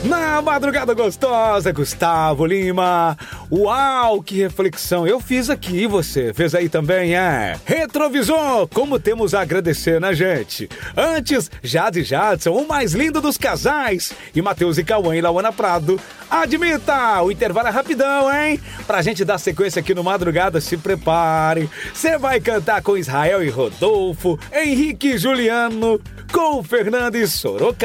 Na madrugada gostosa, Gustavo Lima. Uau, que reflexão. Eu fiz aqui, você fez aí também, é? Retrovisor, como temos a agradecer, né, gente? Antes, Jade e Jadson, o mais lindo dos casais. E Matheus e Cauã e Lauana Prado. Admita, o intervalo é rapidão, hein? Pra gente dar sequência aqui no Madrugada, se prepare. Você vai cantar com Israel e Rodolfo, Henrique e Juliano, com Fernando e Sorocaba.